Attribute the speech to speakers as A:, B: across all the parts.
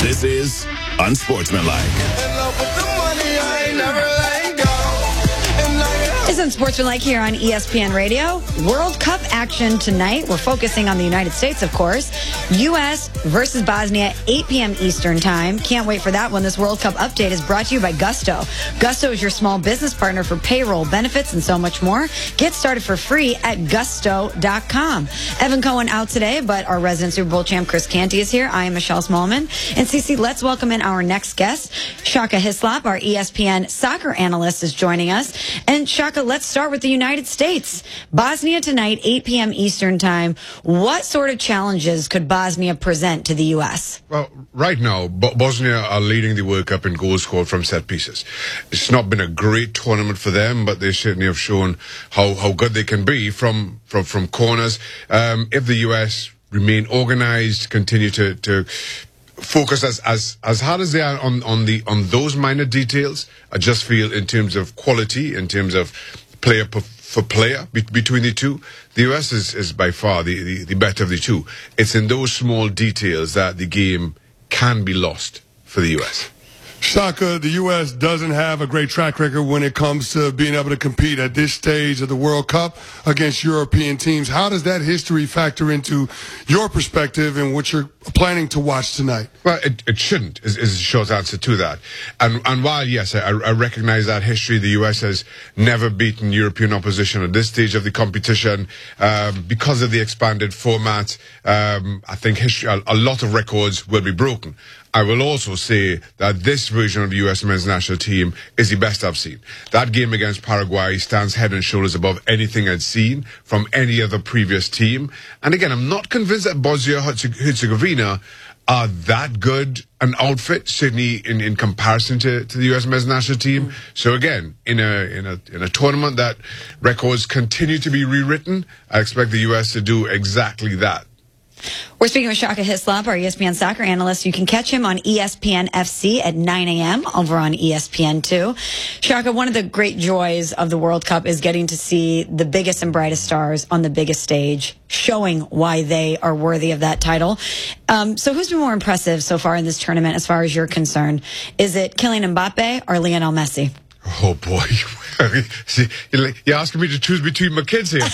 A: This is Unsportsmanlike.
B: This is Unsportsmanlike here on ESPN Radio. World Cup action tonight. We're focusing on the United States, of course. U.S. versus Bosnia, 8 p.m. Eastern Time. Can't wait for that one. This World Cup update is brought to you by Gusto. Gusto is your small business partner for payroll, benefits, and so much more. Get started for free at gusto.com. Evan Cohen out today, but our resident Super Bowl champ Chris Canty is here. I am Michelle Smallman. And CC, let's welcome in our next guest. Shaka Hislop, our ESPN soccer analyst, is joining us. And Shaka, let's start with the United States. Bosnia tonight, 8 p.m. Eastern Time. What sort of challenges could Bosnia present to the U.S.?
C: Well, right now, Bosnia are leading the World Cup in goals scored from set pieces. It's not been a great tournament for them, but they certainly have shown how good they can be from corners. If the U.S. remain organized, continue to focus as hard as they are on those minor details, I just feel in terms of quality, in terms of player for player between the two, the U.S. is by far the better of the two. It's in those small details that the game can be lost for the U.S.
D: Shaka, the U.S. doesn't have a great track record when it comes to being able to compete at this stage of the World Cup against European teams. How does that history factor into your perspective and what you're planning to watch tonight?
C: Well, it shouldn't, is a short answer to that. And while, yes, I recognize that history, the U.S. has never beaten European opposition at this stage of the competition. Because of the expanded format, I think a lot of records will be broken. I will also say that this version of the U.S. men's national team is the best I've seen. That game against Paraguay stands head and shoulders above anything I'd seen from any other previous team. And again, I'm not convinced that Bosnia-Herzegovina are that good an outfit, certainly in comparison to the U.S. men's national team. So again, in a tournament that records continue to be rewritten, I expect the U.S. to do exactly that.
B: We're speaking with Shaka Hislop, our ESPN soccer analyst. You can catch him on ESPN FC at 9 a.m. over on ESPN2. Shaka, one of the great joys of the World Cup is getting to see the biggest and brightest stars on the biggest stage, showing why they are worthy of that title. So who's been more impressive so far in this tournament as far as you're concerned? Is it Kylian Mbappe or Lionel Messi?
C: Oh, boy. See, you're asking me to choose between my kids here.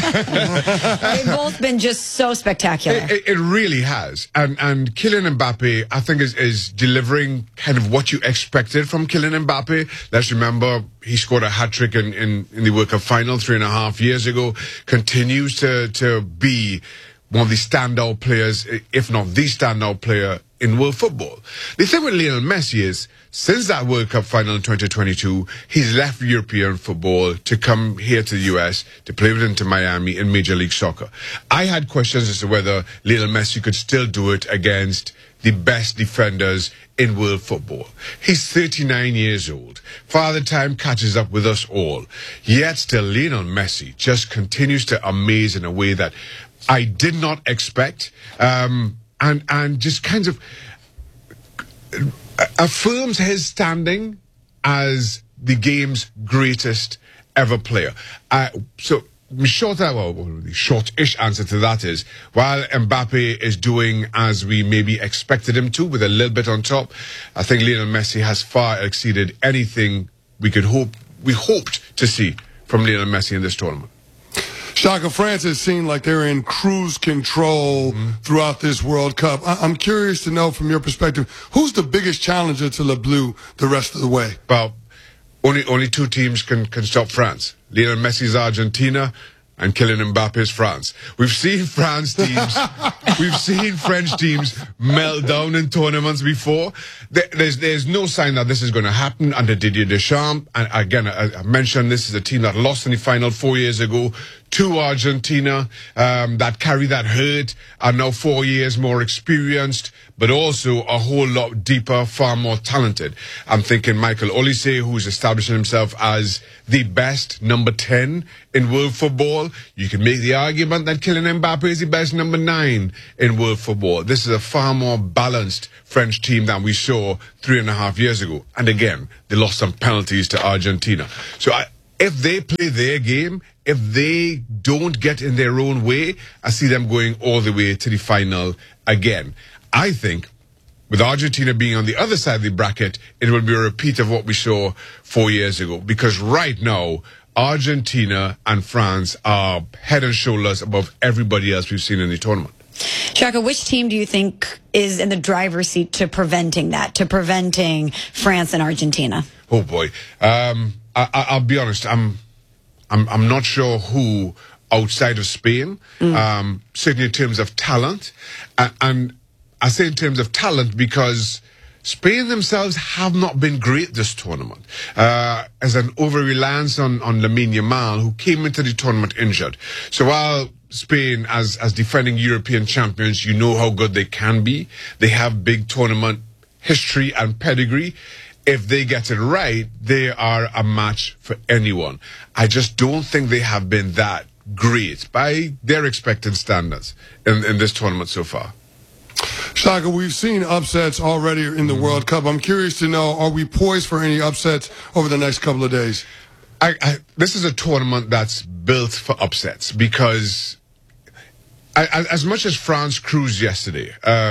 B: They've both been just so spectacular.
C: It really has. And Kylian Mbappe, I think, is delivering kind of what you expected from Kylian Mbappe. Let's remember, he scored a hat-trick in the World Cup final 3.5 years ago. Continues to be one of the standout players, if not the standout player in world football. The thing with Lionel Messi is, since that World Cup final in 2022, he's left European football to come here to the US to play with Inter Miami in Major League Soccer. I had questions as to whether Lionel Messi could still do it against the best defenders in world football. He's 39 years old. Father Time catches up with us all. Yet still, Lionel Messi just continues to amaze in a way that I did not expect, and just kind of affirms his standing as the game's greatest ever player. So the short-ish answer to that is, while Mbappe is doing as we maybe expected him to, with a little bit on top, I think Lionel Messi has far exceeded anything we hoped to see from Lionel Messi in this tournament.
D: Shaka, France has seemed like they're in cruise control throughout this World Cup. I'm curious to know from your perspective, who's the biggest challenger to Le Bleu the rest of the way?
C: Well, only two teams can stop France. Lionel Messi's Argentina and Kylian Mbappe's France. We've seen France teams, we've seen French teams melt down in tournaments before. There's no sign that this is going to happen under Didier Deschamps. And again, I mentioned this is a team that lost in the final 4 years ago to Argentina, that carry that hurt, are now 4 years more experienced, but also a whole lot deeper, far more talented. I'm thinking Michael Olise, who's establishing himself as the best number 10 in world football. You can make the argument that Kylian Mbappe is the best number 9 in world football. This is a far more balanced French team than we saw 3.5 years ago. And again, they lost some penalties to Argentina. So if they play their game, if they don't get in their own way, I see them going all the way to the final again. I think with Argentina being on the other side of the bracket, it will be a repeat of what we saw 4 years ago. Because right now, Argentina and France are head and shoulders above everybody else we've seen in the tournament.
B: Shaka, which team do you think is in the driver's seat to preventing that, to preventing France and Argentina?
C: Oh boy, I'll be honest. I'm not sure who outside of Spain. Certainly in terms of talent, and I say in terms of talent because Spain themselves have not been great this tournament. As an over-reliance on Lamine Yamal, who came into the tournament injured. So while Spain, as defending European champions, you know how good they can be. They have big tournament history and pedigree. If they get it right, they are a match for anyone. I just don't think they have been that great by their expected standards in this tournament so far.
D: Shaka, we've seen upsets already in the World Cup. I'm curious to know, are we poised for any upsets over the next couple of days?
C: This is a tournament that's built for upsets because as much as France cruised yesterday,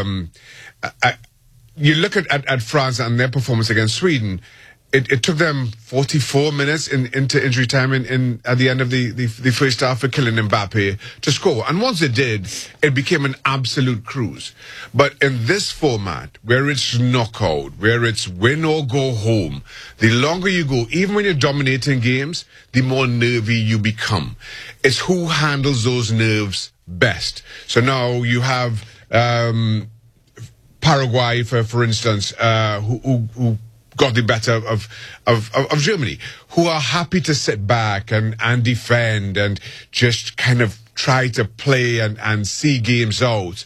C: you look at France and their performance against Sweden. It took them 44 minutes into injury time at the end of the first half for Kylian Mbappe to score. And once it did, it became an absolute cruise. But in this format, where it's knockout, where it's win or go home, the longer you go, even when you're dominating games, the more nervy you become. It's who handles those nerves best. So now you have Paraguay, for instance, who got the better of Germany, who are happy to sit back and defend and just kind of try to play and see games out.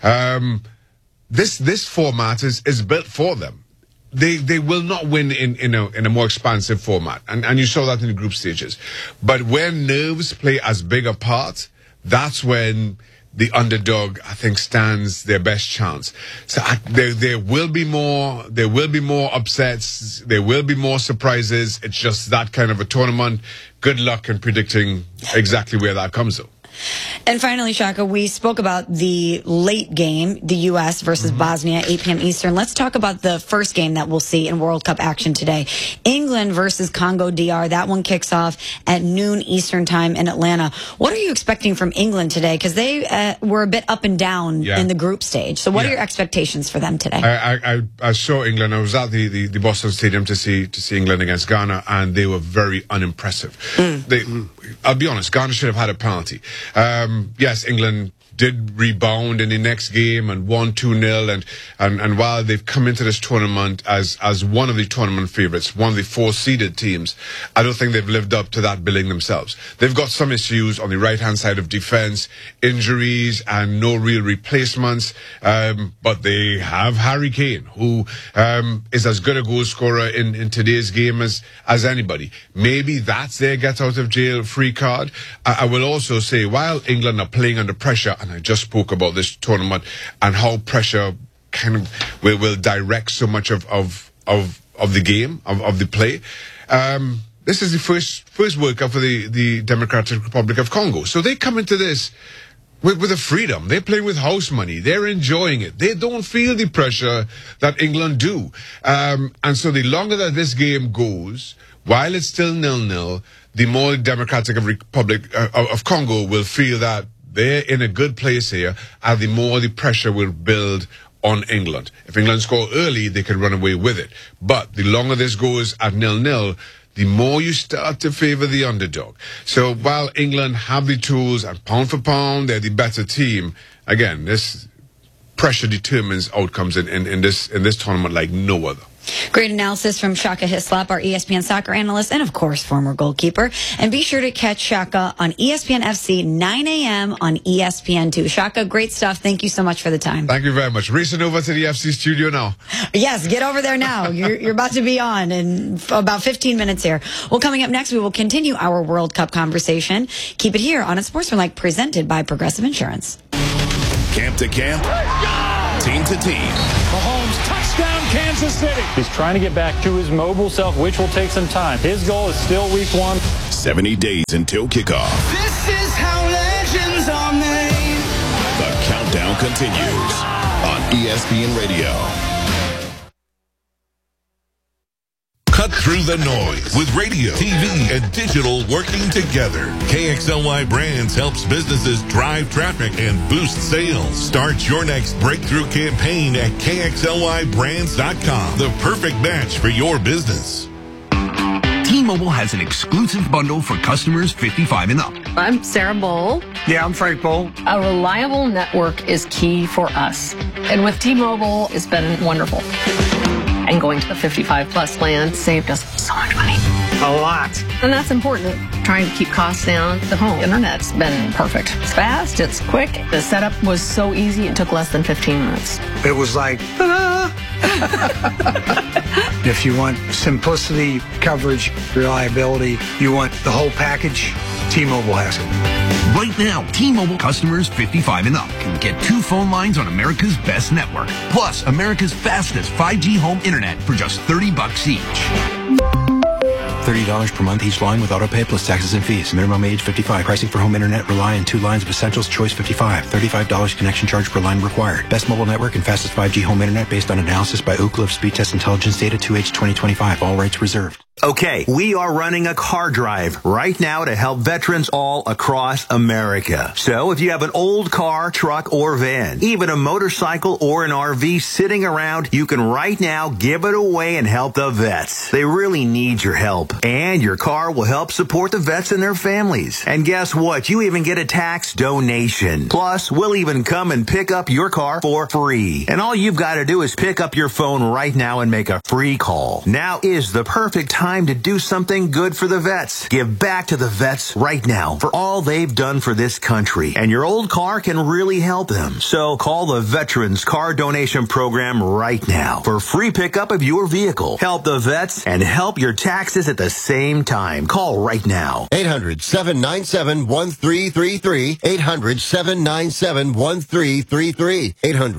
C: This format is built for them. They will not win in a more expansive format, and you saw that in the group stages. But when nerves play as big a part, that's when the underdog, I think, stands their best chance. So there will be more upsets. There will be more surprises. It's just that kind of a tournament. Good luck in predicting exactly where that comes, though.
B: And finally, Shaka, we spoke about the late game, the U.S. versus Bosnia, 8 p.m. Eastern. Let's talk about the first game that we'll see in World Cup action today. England versus Congo DR. That one kicks off at noon Eastern time in Atlanta. What are you expecting from England today? Because they were a bit up and down in the group stage. So what are your expectations for them today?
C: I saw England. I was at the Boston Stadium to see England against Ghana, and they were very unimpressive. I'll be honest, Ghana should have had a penalty. Yes, England did rebound in the next game and won 2-0, and while they've come into this tournament as one of the tournament favourites, one of the 4-seeded teams, I don't think they've lived up to that billing themselves. They've got some issues on the right-hand side of defence, injuries and no real replacements, but they have Harry Kane, who is as good a goal scorer in today's game as anybody. Maybe that's their get-out-of-jail-free card. I will also say, while England are playing under pressure, and I just spoke about this tournament and how pressure kind of will direct so much of the game, of the play. This is the first World Cup for the Democratic Republic of Congo. So they come into this with a freedom. They play with house money. They're enjoying it. They don't feel the pressure that England do. And so the longer that this game goes, while it's still 0-0, the more the Democratic Republic of Congo will feel that they're in a good place here, and the more the pressure will build on England. If England score early, they can run away with it. But the longer this goes at 0-0, the more you start to favour the underdog. So while England have the tools, and pound for pound, they're the better team, again, this pressure determines outcomes in this tournament like no other.
B: Great analysis from Shaka Hislop, our ESPN soccer analyst, and of course, former goalkeeper. And be sure to catch Shaka on ESPN FC, 9 a.m. on ESPN2. Shaka, great stuff. Thank you so much for the time.
C: Thank you very much. Racing over to the FC studio now.
B: Yes, get over there now. You're about to be on in about 15 minutes here. Well, coming up next, we will continue our World Cup conversation. Keep it here on Unsportsmanlike, presented by Progressive Insurance.
A: Camp to camp, team to team.
E: Mahomes, touchdown, Kansas City. He's trying to get back to his mobile self, which will take some time. His goal is still week 1.
A: 70 days until kickoff.
F: This is how legends are made.
A: The countdown continues on ESPN Radio. Cut through the noise with radio, TV, and digital working together. KXLY Brands helps businesses drive traffic and boost sales. Start your next breakthrough campaign at KXLYBrands.com. The perfect match for your business.
G: T-Mobile has an exclusive bundle for customers 55 and up.
H: I'm Sarah Bowl.
I: Yeah, I'm Frank Bowl.
H: A reliable network is key for us. And with T-Mobile, it's been wonderful. And going to the 55-plus plan saved us so much money.
I: A lot.
H: And that's important. Trying to keep costs down. The home internet's been perfect. It's fast, it's quick. The setup was so easy, it took less than 15 minutes.
I: It was like, If you want simplicity, coverage, reliability, you want the whole package, T-Mobile has it.
G: Right now, T-Mobile customers 55 and up can get 2 phone lines on America's best network, plus America's fastest 5G home internet for just $30 each.
J: $30 per month each line with autopay plus taxes and fees. Minimum age 55. Pricing for home internet rely on 2 lines of Essentials Choice 55. $35 connection charge per line required. Best mobile network and fastest 5G home internet based on analysis by Ookla of Speed Test Intelligence data 2H 2025. All rights reserved.
K: Okay, we are running a car drive right now to help veterans all across America. So if you have an old car, truck, or van, even a motorcycle or an RV sitting around, you can right now give it away and help the vets. They really need your help. And your car will help support the vets and their families. And guess what? You even get a tax donation. Plus, we'll even come and pick up your car for free. And all you've got to do is pick up your phone right now and make a free call. Now is the perfect time to do something good for the vets. Give back to the vets right now for all they've done for this country. And your old car can really help them. So call the Veterans Car Donation Program right now for free pickup of your vehicle. Help the vets and help your taxes at the same time. Call right now.
L: 800-797-1333. 800-797-1333.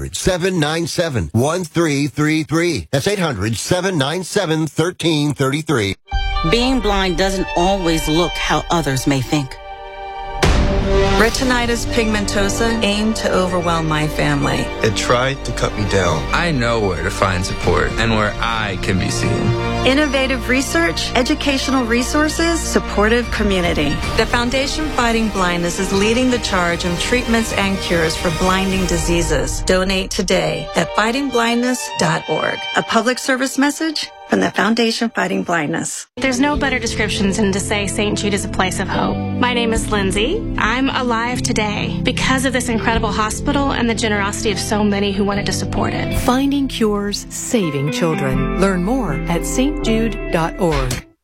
L: 800-797-1333. That's 800-797-1333.
M: Being blind doesn't always look how others may think.
N: Retinitis pigmentosa aimed to overwhelm my family.
O: It tried to cut me down. I know where to find support and where I can be seen.
N: Innovative research, educational resources, supportive community. The Foundation Fighting Blindness is leading the charge on treatments and cures for blinding diseases. Donate today at fightingblindness.org. A public service message from the Foundation Fighting Blindness.
P: There's no better descriptions than to say St. Jude is a place of hope. My name is Lindsay. I'm alive today because of this incredible hospital and the generosity of so many who wanted to support it.
Q: Finding cures, saving children. Learn more at stjude.org.